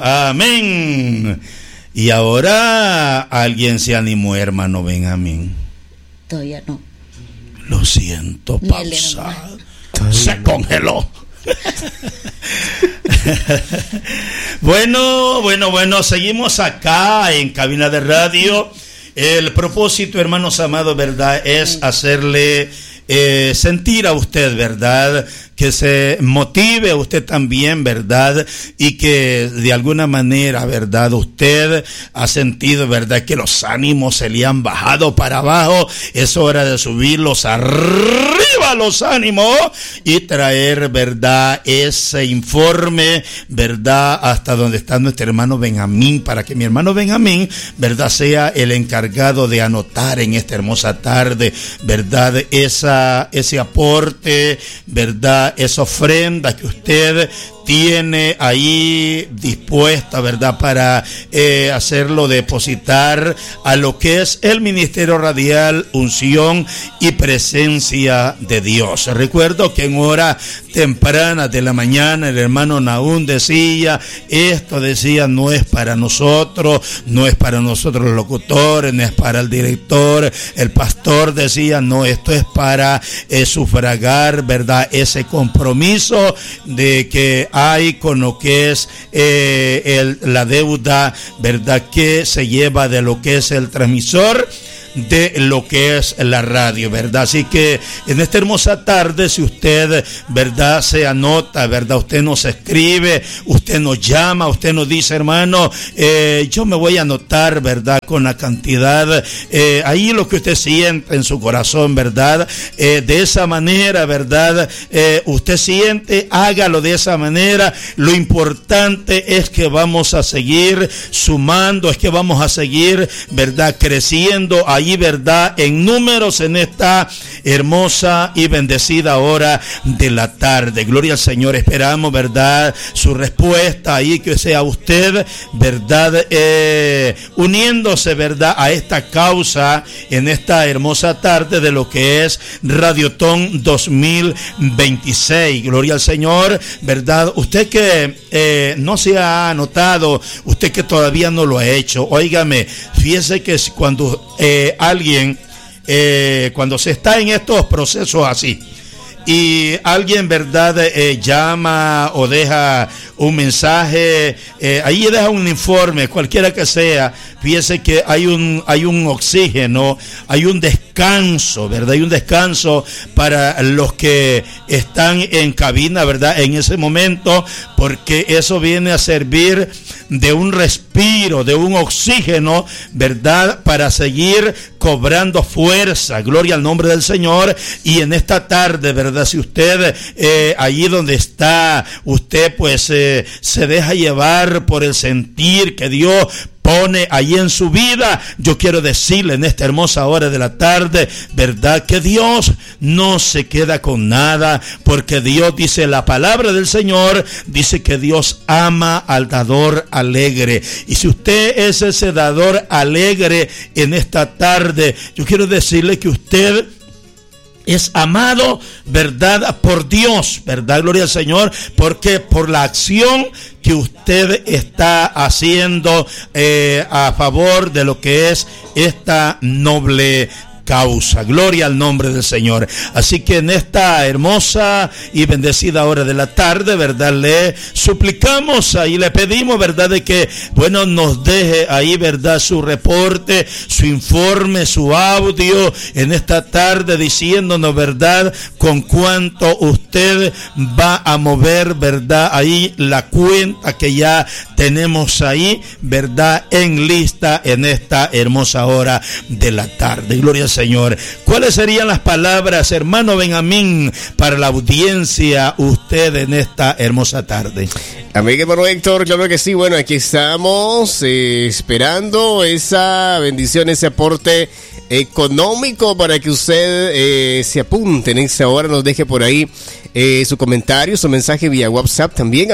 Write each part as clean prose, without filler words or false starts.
Amén. Y ahora alguien se animó, hermano Benjamín. Todavía no. Lo siento, pausa. Se congeló. Bueno, seguimos acá en Cabina de Radio. El propósito, hermanos amados, ¿verdad? Es hacerle sentir a usted, ¿verdad? Que se motive a usted también, ¿verdad? Y que de alguna manera, ¿verdad? Usted ha sentido, ¿verdad? Que los ánimos se le han bajado para abajo. Es hora de subirlos arriba los ánimos y traer, ¿verdad? Ese informe, ¿verdad? Hasta donde está nuestro hermano Benjamín, para que mi hermano Benjamín, ¿verdad? Sea el encargado de anotar en esta hermosa tarde, ¿verdad? Ese aporte, ¿verdad? Esa ofrenda que usted tiene ahí dispuesta, ¿verdad? Para hacerlo depositar a lo que es el Ministerio Radial, Unción y Presencia de Dios. Recuerdo que en hora temprana de la mañana el hermano Nahum decía, no es para nosotros, no es para nosotros los locutores, no es para el director. El pastor decía, no, esto es para sufragar, ¿verdad? Ese compromiso de que hay con lo que es la deuda, ¿verdad? Que se lleva de lo que es el transmisor, de lo que es la radio, ¿verdad? Así que en esta hermosa tarde, si usted, ¿verdad? Se anota, ¿verdad? Usted nos escribe, usted nos llama, usted nos dice, hermano, yo me voy a anotar, ¿verdad? Con la cantidad, ahí lo que usted siente en su corazón, ¿verdad? De esa manera, ¿verdad? Usted siente, hágalo de esa manera. Lo importante es que vamos a seguir sumando, es que vamos a seguir, ¿verdad? Creciendo ahí, ¿verdad? En números en esta hermosa y bendecida hora de la tarde. Gloria al Señor. Esperamos, ¿verdad? Su respuesta ahí, que sea usted, ¿verdad? Uniéndose, ¿verdad? A esta causa en esta hermosa tarde de lo que es Radiotón 2026. Gloria al Señor, ¿verdad? Usted que no se ha anotado, usted que todavía no lo ha hecho, óigame, fíjese que cuando alguien, cuando se está en estos procesos así, y alguien, ¿verdad? Llama o deja un mensaje, ahí deja un informe, cualquiera que sea, fíjese que hay un oxígeno, hay un descanso, ¿verdad? Hay un descanso para los que están en cabina, ¿verdad? En ese momento, porque eso viene a servir de un respiro, de un oxígeno, ¿verdad? Para seguir cobrando fuerza. Gloria al nombre del Señor. Y en esta tarde, ¿verdad? Si usted allí donde está, usted pues se deja llevar por el sentir que Dios pone ahí en su vida, yo quiero decirle en esta hermosa hora de la tarde, ¿verdad? Que Dios no se queda con nada, porque Dios dice, la palabra del Señor dice que Dios ama al dador alegre. Y si usted es ese dador alegre en esta tarde, yo quiero decirle que usted es amado, ¿verdad? Por Dios, ¿verdad? Gloria al Señor, porque por la acción que usted está haciendo a favor de lo que es esta noble causa. Gloria al nombre del Señor. Así que en esta hermosa y bendecida hora de la tarde, ¿verdad? Le suplicamos ahí, le pedimos, ¿verdad? De que, bueno, nos deje ahí, ¿verdad? Su reporte, su informe, su audio en esta tarde, diciéndonos, ¿verdad? Con cuánto usted va a mover, ¿verdad? Ahí la cuenta que ya tenemos ahí, ¿verdad? En lista en esta hermosa hora de la tarde. Gloria al Señor. ¿Cuáles serían las palabras, hermano Benjamín, para la audiencia, usted en esta hermosa tarde? Amén, hermano Héctor, claro que sí. Bueno, aquí estamos esperando esa bendición, ese aporte económico para que usted se apunte en esa hora, nos deje por ahí su comentario, su mensaje vía WhatsApp también al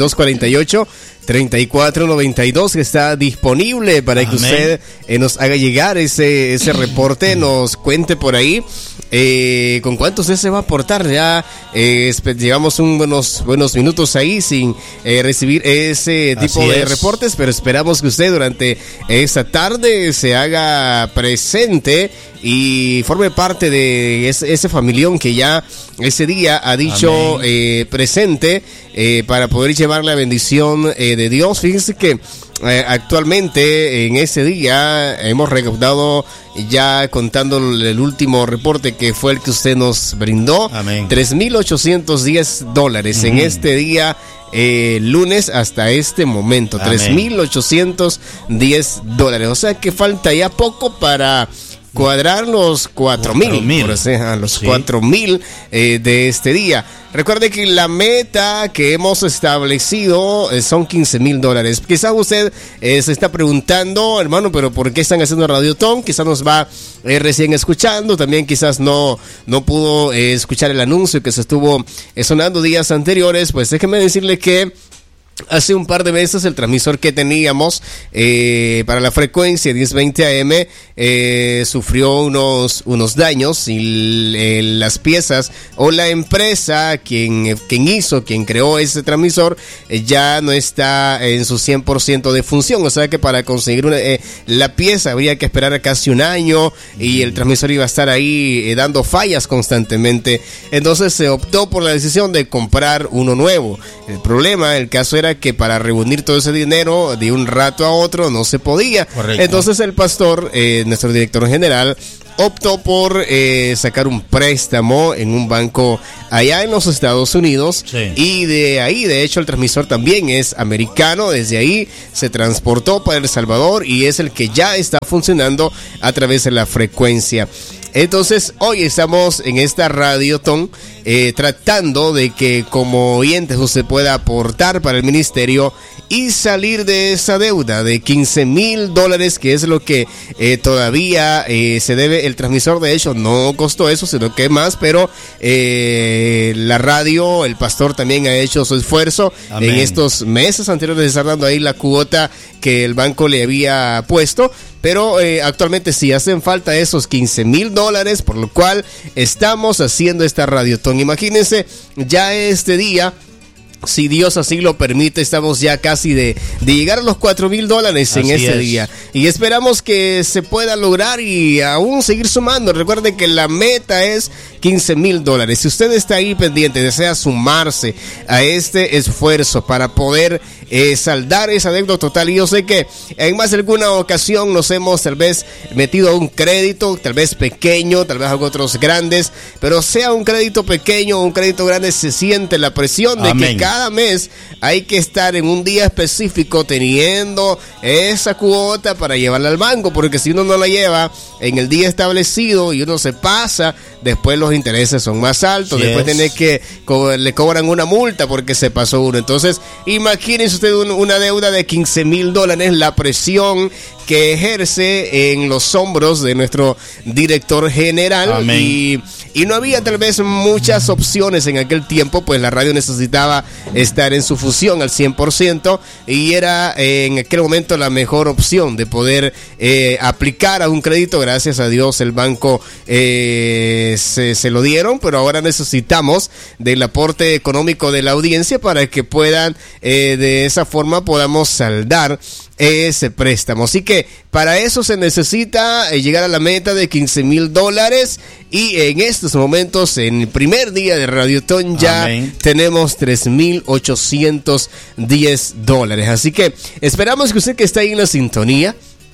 7248-3492, que está disponible para que usted nos haga llegar ese reporte, nos cuente por ahí con cuánto usted se va a aportar. Ya llevamos buenos minutos ahí sin recibir ese tipo de reportes, pero esperamos que usted durante esta tarde se haga presente y forme parte de ese familión que ya ese día ha dicho presente para poder llevar la bendición de Dios. Fíjense que actualmente en ese día hemos recaudado, ya contando el último reporte que fue el que usted nos brindó, $3,810 en este día, lunes hasta este momento. $3,810. O sea que falta ya poco para cuadrar los 4,000, por así, los 4,000 de este día. Recuerde que la meta que hemos establecido son $15,000. Quizás usted se está preguntando, hermano, pero ¿por qué están haciendo Radiotón? Quizás nos va recién escuchando, también quizás no pudo escuchar el anuncio que se estuvo sonando días anteriores. Pues déjeme decirle que hace un par de meses el transmisor que teníamos para la frecuencia 1020 AM sufrió unos daños, y las piezas o la empresa quien creó ese transmisor ya no está en su 100% de función. O sea que para conseguir la pieza habría que esperar casi un año, y el transmisor iba a estar ahí dando fallas constantemente. Entonces se optó por la decisión de comprar uno nuevo. El caso era que para reunir todo ese dinero de un rato a otro no se podía. Correcto. Entonces el pastor, nuestro director general, optó por sacar un préstamo en un banco allá en los Estados Unidos. Y de ahí, de hecho, el transmisor también es americano. Desde ahí se transportó para El Salvador y es el que ya está funcionando a través de la frecuencia. Entonces hoy estamos en esta Radiotón tratando de que como oyentes usted pueda aportar para el ministerio y salir de esa deuda de $15,000, que es lo que todavía se debe. El transmisor de hecho no costó eso, sino que más, pero la radio, el pastor también ha hecho su esfuerzo. Amén. En estos meses anteriores de estar dando ahí la cuota que el banco le había puesto. Pero actualmente sí hacen falta esos $15,000, por lo cual estamos haciendo esta Radiotón. Imagínense, ya este día, si Dios así lo permite, estamos ya casi de llegar a los $4,000 en ese día. Y esperamos que se pueda lograr y aún seguir sumando. Recuerden que la meta es $15,000. Si usted está ahí pendiente, desea sumarse a este esfuerzo para poder saldar esa deuda total. Y yo sé que en más de alguna ocasión nos hemos tal vez metido a un crédito, tal vez pequeño, tal vez a otros grandes, pero sea un crédito pequeño o un crédito grande, se siente la presión de que cada mes hay que estar en un día específico teniendo esa cuota para llevarla al banco, porque si uno no la lleva en el día establecido y uno se pasa, después los intereses son más altos, después tiene que le cobran una multa porque se pasó uno. Entonces imagínense usted una deuda de $15,000, la presión que ejerce en los hombros de nuestro director general. Y no había tal vez muchas opciones en aquel tiempo, pues la radio necesitaba estar en su fusión al 100%, y era en aquel momento la mejor opción de poder aplicar a un crédito. Gracias a Dios el banco se lo dieron, pero ahora necesitamos del aporte económico de la audiencia para que puedan de esa forma podamos saldar ese préstamo. Así que para eso se necesita llegar a la meta de $15,000, y en estos momentos, en el primer día de Radiotón, ya tenemos $3,810. Así que esperamos que usted que está ahí en la sintonía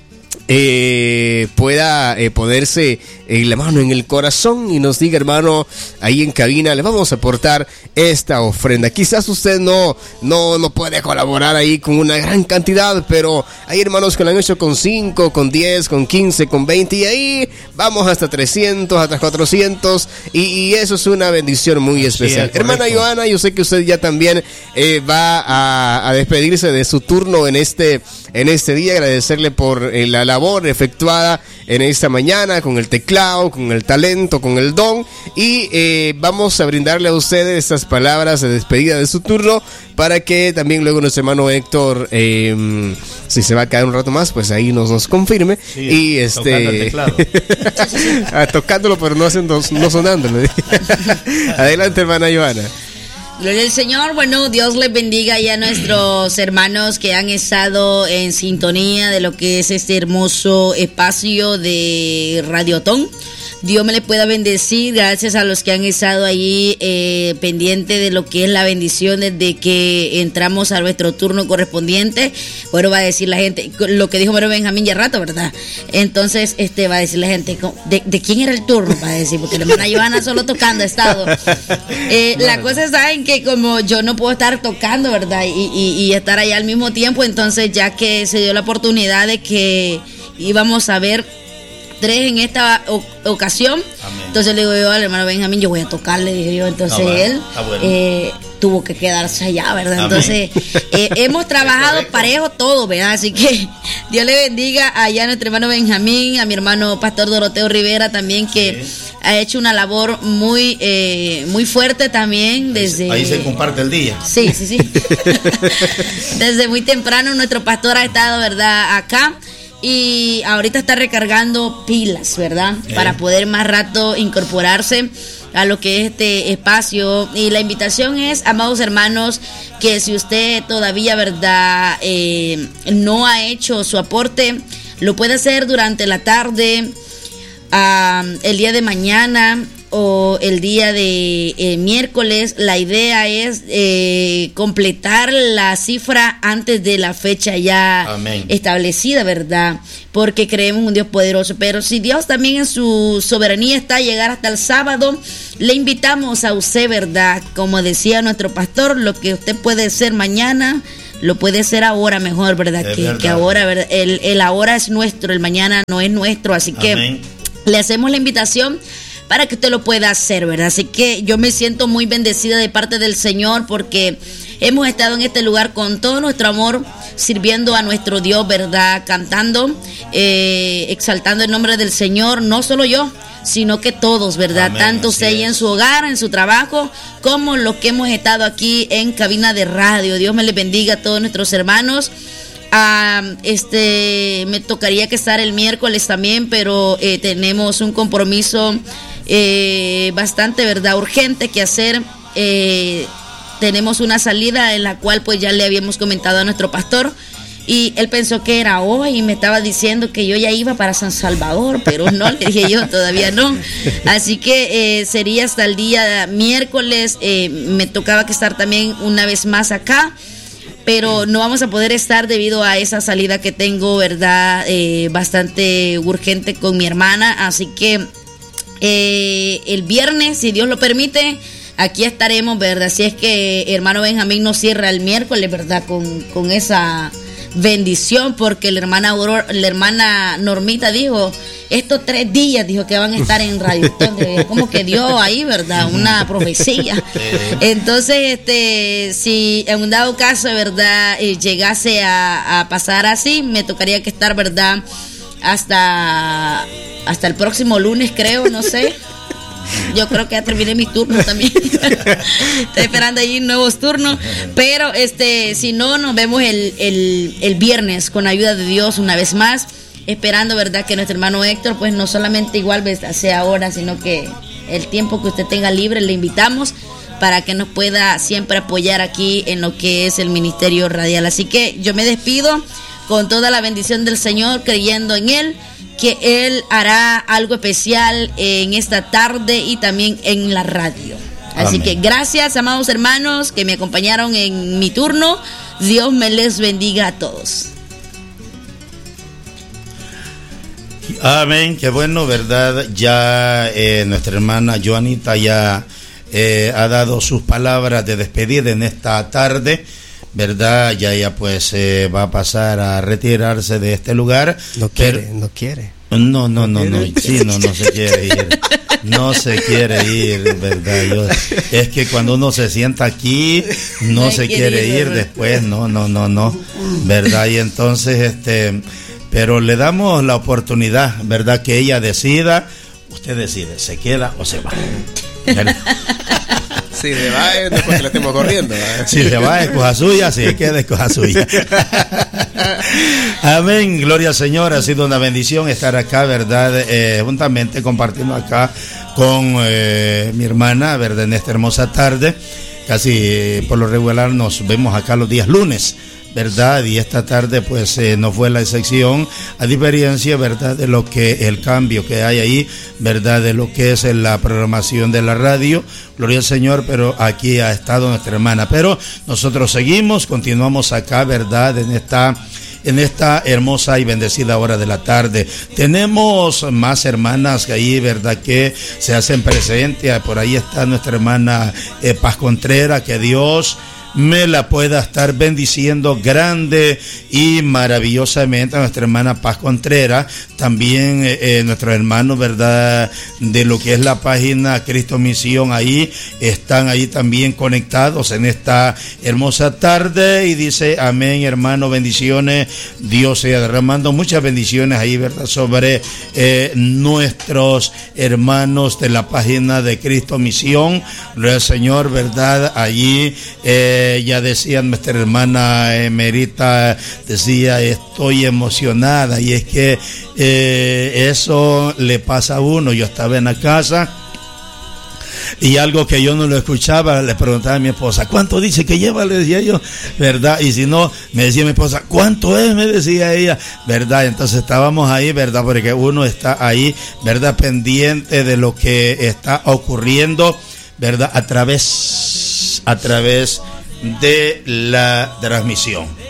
pueda ponerse la mano en el corazón y nos diga: hermano, ahí en cabina le vamos a aportar esta ofrenda. Quizás usted no puede colaborar ahí con una gran cantidad, pero hay hermanos que lo han hecho con 5, con 10, con 15, con 20, y ahí vamos hasta 300, hasta 400, y eso es una bendición muy especial. Hermana Joana, yo sé que usted ya también va a despedirse de su turno en este día. Agradecerle por la labor efectuada en esta mañana con el teclado, con el talento, con el don, y vamos a brindarle a ustedes estas palabras de despedida de su turno para que también luego nuestro hermano Héctor, si se va a quedar un rato más, pues ahí nos confirme. Sí, y tocando el teclado. Tocándolo pero no sonándolo. Adelante, hermana Joana. Gloria al Señor. Bueno, Dios les bendiga ya a nuestros hermanos que han estado en sintonía de lo que es este hermoso espacio de Radiotón. Dios me le pueda bendecir, gracias a los que han estado allí pendiente de lo que es la bendición desde que entramos a nuestro turno correspondiente. Bueno, va a decir la gente, lo que dijo Mario Benjamín ya rato, ¿verdad? Entonces, va a decir la gente, ¿de quién era el turno? Va a decir, porque la hermana Joana solo tocando ha estado. La cosa está en que como yo no puedo estar tocando, ¿verdad? Y estar allá al mismo tiempo, entonces ya que se dio la oportunidad de que íbamos a ver 3 en esta ocasión. Amén. Entonces le digo yo al hermano Benjamín, yo voy a tocarle, dije yo. Entonces él tuvo que quedarse allá, ¿verdad? Amén. Entonces hemos trabajado parejo todo, ¿verdad? Así que Dios le bendiga allá a nuestro hermano Benjamín, a mi hermano Pastor Doroteo Rivera también, que ha hecho una labor muy fuerte también desde... Ahí se comparte el día. Sí. Desde muy temprano nuestro pastor ha estado, ¿verdad?, acá. Y ahorita está recargando pilas, ¿verdad? Para poder más rato incorporarse a lo que es este espacio. Y la invitación es, amados hermanos, que si usted todavía, ¿verdad?, no ha hecho su aporte, lo puede hacer durante la tarde, el día de mañana o el día de miércoles. La idea es completar la cifra antes de la fecha ya establecida, ¿verdad? Porque creemos en un Dios poderoso. Pero si Dios también en su soberanía está a llegar hasta el sábado, le invitamos a usted, ¿verdad? Como decía nuestro pastor, lo que usted puede hacer mañana, lo puede hacer ahora mejor, ¿verdad? Que ahora, ¿verdad? El ahora es nuestro, el mañana no es nuestro. Así que le hacemos la invitación para que usted lo pueda hacer, ¿verdad? Así que yo me siento muy bendecida de parte del Señor, porque hemos estado en este lugar con todo nuestro amor, sirviendo a nuestro Dios, ¿verdad? Cantando, exaltando el nombre del Señor, no solo yo, sino que todos, ¿verdad? Amén, tanto usted ahí en su hogar, en su trabajo, como los que hemos estado aquí en cabina de radio. Dios me les bendiga a todos nuestros hermanos. Me tocaría que estar el miércoles también, pero tenemos un compromiso bastante, ¿verdad?, urgente que hacer. Tenemos una salida en la cual pues ya le habíamos comentado a nuestro pastor, y él pensó que era hoy y me estaba diciendo que yo ya iba para San Salvador, pero no, le dije yo, todavía no. Así que sería hasta el día miércoles. Me tocaba que estar también una vez más acá, pero no vamos a poder estar debido a esa salida que tengo, ¿verdad?, bastante urgente con mi hermana. Así que el viernes, si Dios lo permite, aquí estaremos, ¿verdad? Si es que hermano Benjamín nos cierra el miércoles, ¿verdad?, con esa bendición, porque la hermana Normita dijo, estos 3 días, dijo, que van a estar en Radio Tonde, como que dio ahí, ¿verdad?, una profecía. Entonces, si en un dado caso, ¿verdad?, llegase a pasar así, me tocaría que estar, ¿verdad?, hasta el próximo lunes, creo, no sé. Yo creo que ya terminé mi turno también. Estoy esperando ahí nuevos turnos. Pero si no, nos vemos el viernes con ayuda de Dios una vez más. Esperando, ¿verdad?, que nuestro hermano Héctor, pues no solamente igual sea ahora, sino que el tiempo que usted tenga libre, le invitamos para que nos pueda siempre apoyar aquí en lo que es el ministerio radial. Así que yo me despido con toda la bendición del Señor, creyendo en Él, que Él hará algo especial en esta tarde y también en la radio. Así que gracias, amados hermanos, que me acompañaron en mi turno. Dios me les bendiga a todos. Amén, qué bueno, ¿verdad? Ya nuestra hermana Joanita ya ha dado sus palabras de despedida en esta tarde, ¿verdad? Ya ella pues va a pasar a retirarse de este lugar. No quiere. No, sí, no se quiere ir. No se quiere ir, ¿verdad? Es que cuando uno se sienta aquí, no se quiere ir después, no, ¿verdad? Y entonces, pero le damos la oportunidad, ¿verdad? Que ella decida. Usted decide, ¿se queda o se va? Si se va es después que la estemos corriendo, ¿verdad? Si se va es cosa suya, si se queda es cosa suya. Amén, gloria al Señor. Ha sido una bendición estar acá, ¿verdad? Juntamente compartiendo acá con mi hermana, ¿verdad? En esta hermosa tarde. Casi por lo regular nos vemos acá los días lunes, ¿verdad? Y esta tarde pues no fue la excepción, a diferencia, ¿verdad? De lo que el cambio que hay ahí, ¿verdad? De lo que es la programación de la radio, gloria al Señor, pero aquí ha estado nuestra hermana. Pero nosotros seguimos, continuamos acá, ¿verdad? En esta hermosa y bendecida hora de la tarde. Tenemos más hermanas ahí, ¿verdad? Que se hacen presentes. Por ahí está nuestra hermana Paz Contreras, que Dios me la pueda estar bendiciendo grande y maravillosamente a nuestra hermana Paz Contreras, también nuestros hermanos, ¿verdad? De lo que es la página Cristo Misión, ahí están ahí también conectados en esta hermosa tarde, y dice amén, hermano, bendiciones, Dios sea derramando muchas bendiciones ahí, ¿verdad? Sobre nuestros hermanos de la página de Cristo Misión, el Señor, ¿verdad? Allí ya decía nuestra hermana Emerita, decía, estoy emocionada, y es que eso le pasa a uno. Yo estaba en la casa y algo que yo no lo escuchaba, le preguntaba a mi esposa, ¿cuánto dice que lleva? Le decía yo, ¿verdad? Y si no, me decía mi esposa, ¿cuánto es? Me decía ella, ¿verdad? Entonces estábamos ahí, ¿verdad? Porque uno está ahí, ¿verdad? Pendiente de lo que está ocurriendo, ¿verdad? A través de la transmisión.